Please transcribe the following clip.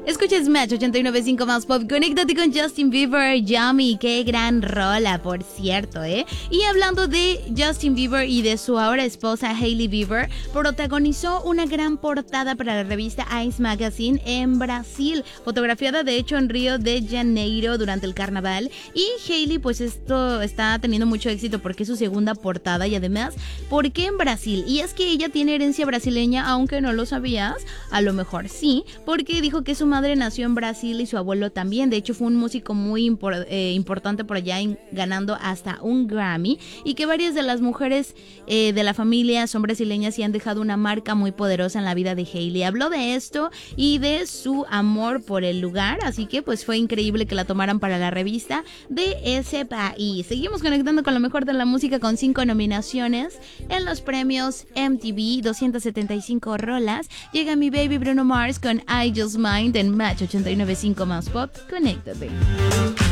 Escuchas Match 89.5 más pop. Conéctate con Justin Bieber, Yummy. Qué gran rola, por cierto, ¿eh? Y hablando de Justin Bieber y de su ahora esposa Hailey Bieber, protagonizó una gran portada para la revista Ice Magazine en Brasil, fotografiada de hecho en Río de Janeiro durante el carnaval. Y Hailey, pues esto está teniendo mucho éxito porque es su segunda portada y además, ¿por qué en Brasil? Y es que ella tiene herencia brasileña, aunque no lo sabías, a lo mejor sí, porque dijo que su madre nació en Brasil y su abuelo también. De hecho, fue un músico muy importante por allá, ganando hasta un Grammy, y que varias de las mujeres de la familia son brasileñas y han dejado una marca muy poderosa en la vida de Hailey. Habló de esto y de su amor por el lugar, así que pues fue increíble que la tomaran para la revista de ese país. Seguimos conectando con lo mejor de la música con 5 nominaciones en los premios MTV, 275 rolas. Llega mi baby Bruno Mars con I Just Mind en Match 89.5 más pop. Conéctate.